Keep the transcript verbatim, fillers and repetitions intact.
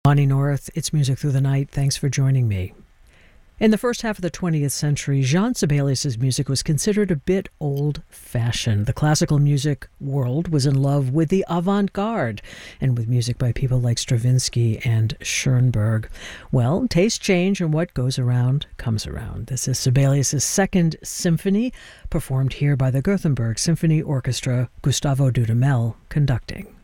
Bonnie North, It's Music Through the Night. Thanks for joining me. In the first half of the twentieth century, Jean Sibelius' music was considered a bit old-fashioned. The classical music world was in love with the avant-garde and with music by people like Stravinsky and Schoenberg. Well, tastes change, and what goes around comes around. This is Sibelius' Second Symphony, performed here by the Gothenburg Symphony Orchestra, Gustavo Dudamel conducting.